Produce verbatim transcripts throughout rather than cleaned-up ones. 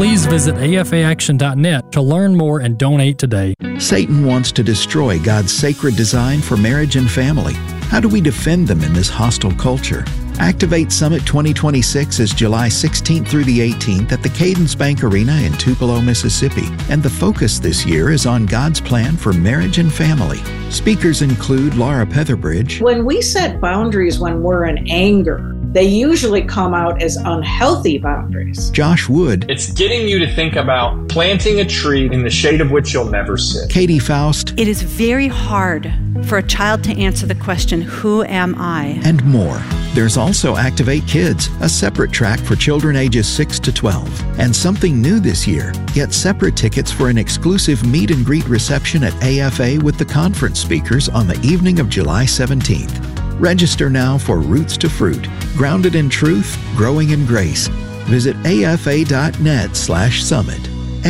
Please visit A F A action dot net to learn more and donate today. Satan wants to destroy God's sacred design for marriage and family. How do we defend them in this hostile culture? Activate Summit twenty twenty-six is July sixteenth through the eighteenth at the Cadence Bank Arena in Tupelo, Mississippi. And the focus this year is on God's plan for marriage and family. Speakers include Laura Petherbridge. When we set boundaries when we're in anger, they usually come out as unhealthy boundaries. Josh Wood. It's getting you to think about planting a tree in the shade of which you'll never sit. Katie Faust. It is very hard for a child to answer the question, who am I? And more. There's also Activate Kids, a separate track for children ages six to twelve. And something new this year, get separate tickets for an exclusive meet and greet reception at A F A with the conference speakers on the evening of July seventeenth. Register now for Roots to Fruit, grounded in truth, growing in grace. Visit afa.net slash summit.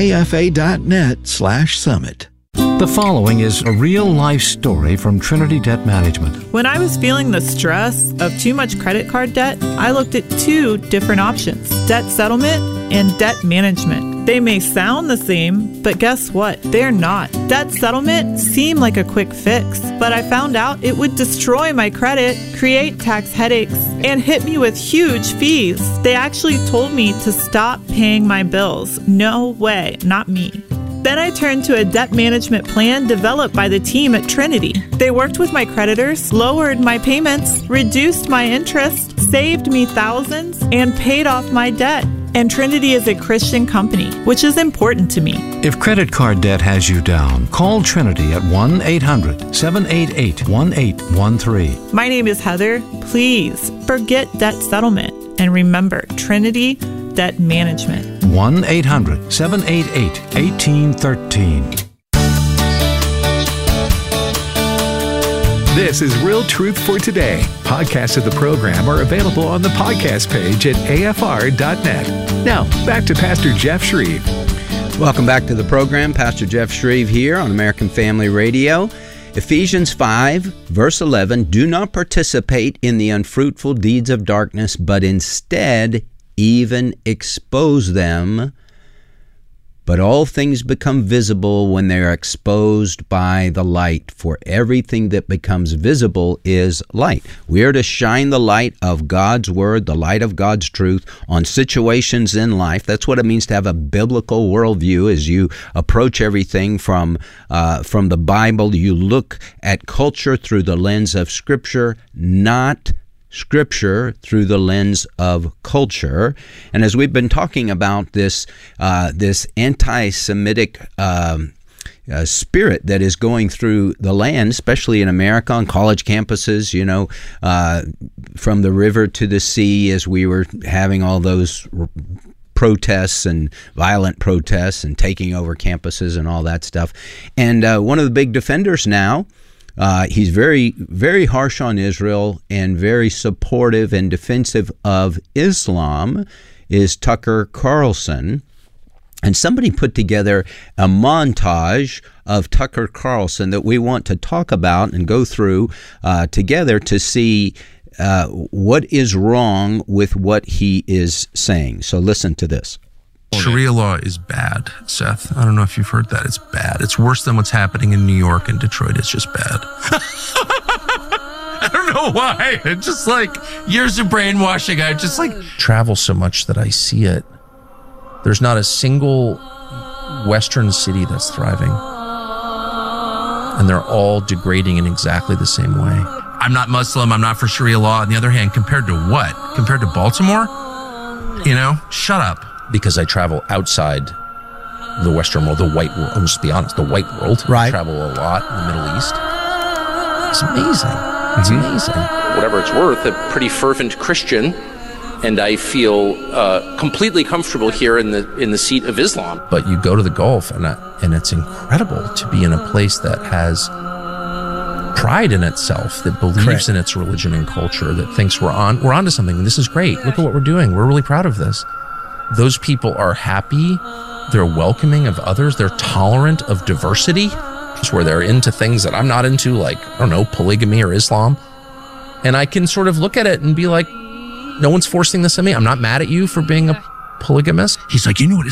afa.net slash summit. The following is a real-life story from Trinity Debt Management. When I was feeling the stress of too much credit card debt, I looked at two different options: debt settlement and debt management. They may sound the same, but guess what? They're not. Debt settlement seemed like a quick fix, but I found out it would destroy my credit, create tax headaches, and hit me with huge fees. They actually told me to stop paying my bills. No way, not me. Then I turned to a debt management plan developed by the team at Trinity. They worked with my creditors, lowered my payments, reduced my interest, saved me thousands, and paid off my debt. And Trinity is a Christian company, which is important to me. If credit card debt has you down, call Trinity at one eight hundred seven eight eight one eight one three. My name is Heather. Please forget debt settlement and remember Trinity Debt Management. one eight hundred seven eight eight one eight one three. This is Real Truth for Today. Podcasts of the program are available on the podcast page at A F R dot net. Now, back to Pastor Jeff Shreve. Welcome back to the program. Pastor Jeff Shreve here on American Family Radio. Ephesians five, verse eleven, do not participate in the unfruitful deeds of darkness, but instead even expose them. But all things become visible when they are exposed by the light, for everything that becomes visible is light. We are to shine the light of God's Word, the light of God's truth on situations in life. That's what it means to have a biblical worldview. As you approach everything from uh, from the Bible, you look at culture through the lens of Scripture, not Scripture through the lens of culture. And as we've been talking about this uh, this anti-Semitic um, uh, spirit that is going through the land, especially in America on college campuses, you know, uh, from the river to the sea, as we were having all those r- protests and violent protests and taking over campuses and all that stuff. And uh, one of the big defenders now, Uh, he's very, very harsh on Israel and very supportive and defensive of Islam, is Tucker Carlson. And somebody put together a montage of Tucker Carlson that we want to talk about and go through uh, together to see uh, what is wrong with what he is saying. So listen to this. Sharia law is bad, Seth. I don't know if you've heard that. It's bad. It's worse than what's happening in New York and Detroit. It's just bad. I don't know why. It's just like years of brainwashing. I just like travel so much that I see it. There's not a single Western city that's thriving. And they're all degrading in exactly the same way. I'm not Muslim. I'm not for Sharia law. On the other hand, compared to what? Compared to Baltimore? You know, shut up. Because I travel outside the Western world, the white world. I'll just be honest, the white world. Right. I travel a lot in the Middle East. It's amazing. It's mm-hmm. amazing. Whatever it's worth, a pretty fervent Christian, and I feel uh, completely comfortable here in the in the seat of Islam. But you go to the Gulf, and I, and it's incredible to be in a place that has pride in itself, that believes Correct. in its religion and culture, that thinks we're on we're onto something. This is great. Look at what we're doing. We're really proud of this. Those people are happy, they're welcoming of others, they're tolerant of diversity, where they're into things that I'm not into, like, I don't know, polygamy or Islam. And I can sort of look at it and be like, no one's forcing this on me. I'm not mad at you for being a polygamist. He's like, you know what